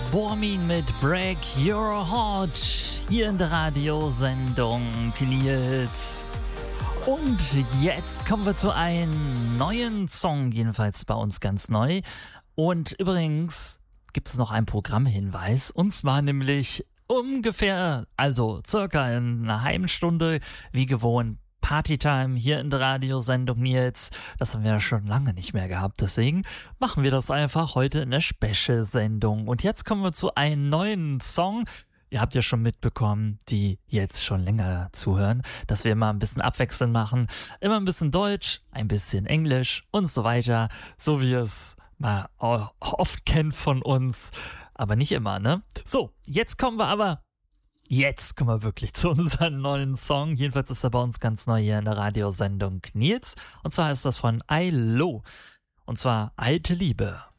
Bormin mit Break Your Heart hier in der Radiosendung Nils. Und jetzt kommen wir zu einem neuen Song, jedenfalls bei uns ganz neu. Und übrigens gibt es noch einen Programmhinweis, und zwar nämlich ungefähr, also circa in einer halben Stunde, wie gewohnt, Partytime hier in der Radiosendung Nils. Das haben wir ja schon lange nicht mehr gehabt, deswegen machen wir das einfach heute in der Special-Sendung. Und jetzt kommen wir zu einem neuen Song. Ihr habt ja schon mitbekommen, die jetzt schon länger zuhören, dass wir immer ein bisschen abwechselnd machen. Immer ein bisschen Deutsch, ein bisschen Englisch und so weiter, so wie es man oft kennt von uns, aber nicht immer, ne? So, jetzt kommen wir wirklich zu unserem neuen Song. Jedenfalls ist er bei uns ganz neu hier in der Radiosendung Nils. Und zwar ist das von ILO. Und zwar Alte Liebe.